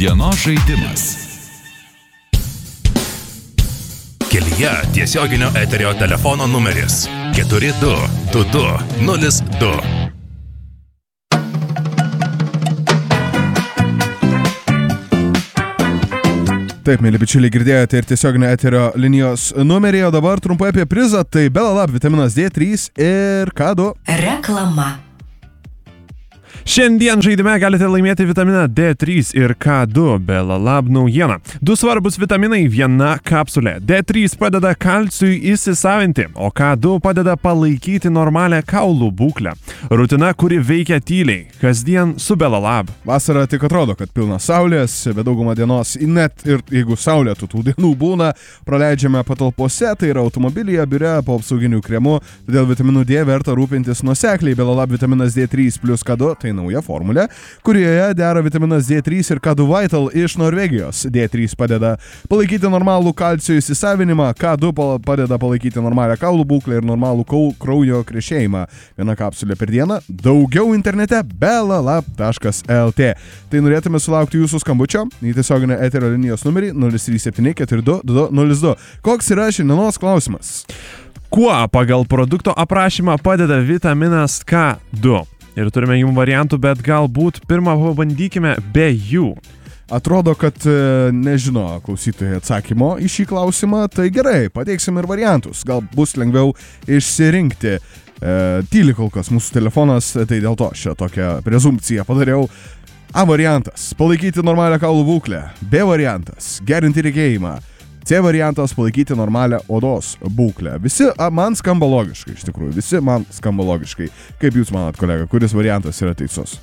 Dienos žaidimas. Kelyje tiesioginio eterio telefono numeris 422202. Taip, mėly bičiuliai, girdėjote ir tiesioginio eterio linijos numerį, o dabar trumpai apie prizą, tai Belalab vitaminas D3 ir K2. Reklama. Šiandien žaidime galite laimėti vitaminą D3 ir K2 Belalab naujiena. Du svarbus vitaminai, viena kapsulė. D3 padeda kalciui įsisavinti, o K2 padeda palaikyti normalią kaulų būklę. Rutina, kuri veikia tyliai, kasdien su Belalab. Vasara tik atrodo, kad pilna saulės, bet daugumą dienos, net ir jeigu saulėtų tų dienų būna, praleidžiame patalpose, tai yra automobilyje, biure, po apsauginių kremų, todėl vitaminų D verta rūpintis nuosekliai. Belalab vitaminas D3 plus K2 tai nauja formulė, kurioje dera vitaminas D3 ir K2 Vital iš Norvegijos. D3 padeda palaikyti normalų kalcio įsisavinimą, K2 padeda palaikyti normalią kaulų būklę ir normalų kraujo krešėjimą. Viena kapsulė per dieną, daugiau internete belalab.lt. Tai norėtume sulaukti jūsų skambučio į tiesioginę eterio linijos numerį 037 422202. Koks yra šiandienos klausimas? Kuo pagal produkto aprašymą padeda vitaminas K2? Ir turime jums variantų, bet galbūt pirmą pabandykime be jų. Atrodo, kad nežino klausytojai atsakymo į šį klausimą, tai gerai, pateiksim ir variantus. Gal bus lengviau išsirinkti. Tyli kol kas mūsų telefonas, tai dėl to šią tokią prezumpciją padariau. A variantas – palaikyti normalią kaulų būklę. B variantas – gerinti regėjimą. C variantas – palaikyti normalią odos būklę. Visi man skamba logiškai, iš tikrųjų. Visi man skamba logiškai. Kaip jūs manat, kolega, kuris variantas yra teisus?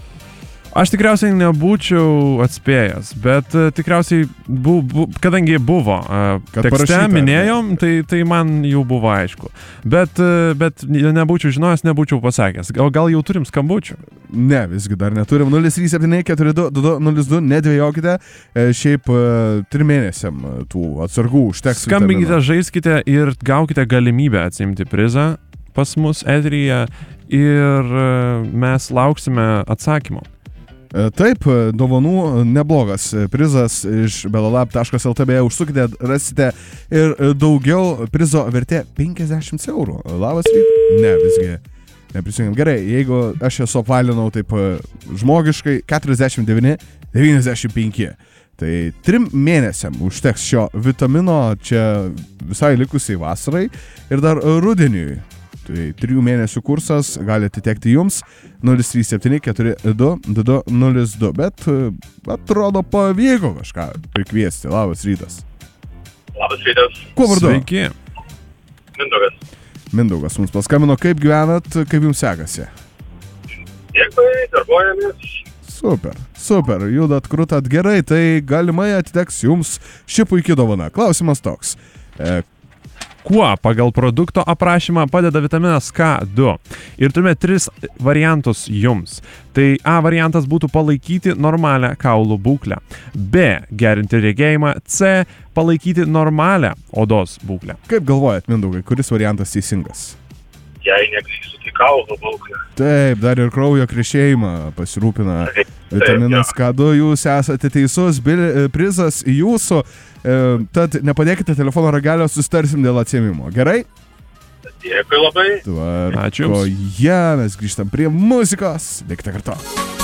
Aš tikriausiai nebūčiau atspėjęs, bet tikriausiai, kadangi buvo tekste parašyta, minėjom, tai man jau buvo aišku. Bet nebūčiau žinojęs, nebūčiau pasakęs. Gal jau turim skambučių? Ne, visgi dar neturim. 037 422202, nedvėjokite. Šiaip 3 mėnesiam tų atsargų užteks. Skambinkite, žaiskite ir gaukite galimybę atsimti prizą pas mus eteryje ir mes lauksime atsakymo. Taip, dovanų neblogas prizas iš belalab.lt, užsukite, rasite ir daugiau. Prizo vertė 50 eurų. Labas rytas. Ne, visgi neprisijungiam. Gerai, jeigu aš esu apvalinau taip žmogiškai, 49,95. Tai 3 mėnesiam užteks šio vitamino, čia visai likusiai vasarai ir dar rudeniui. Tai 3 mėnesių kursas gali atitekti jums 037 422202, bet atrodo pavyko kažką prikviesti. Labas rytas. Labas rytas. Kuo vardu? Sveiki. Mindaugas. Mindaugas mums paskambino, kaip gyvenat, kaip jums sekasi? Dėkui, darbuojamės. Super, judat, krutat gerai, tai galimai atiteks jums ši puikia dovana. Klausimas toks. Kuo pagal produkto aprašymą padeda vitaminas K2? Ir turime 3 variantus jums. Tai A variantas būtų palaikyti normalią kaulų būklę. B gerinti regėjimą. C palaikyti normalią odos būklę. Kaip galvojat, Mindaugai, kuris variantas teisingas? Jei neklystu, tai kaulų būklė. Taip, dar ir kraujo krešėjimą pasirūpina vitaminas K2. Jūs esate teisus, prizas jūsų. Tad nepadėkite telefono ragelio, susitarsim dėl atsiėmimo. Gerai? Dėkui labai. Ačiū. Mes grįžtam prie muzikos. Likite kartu.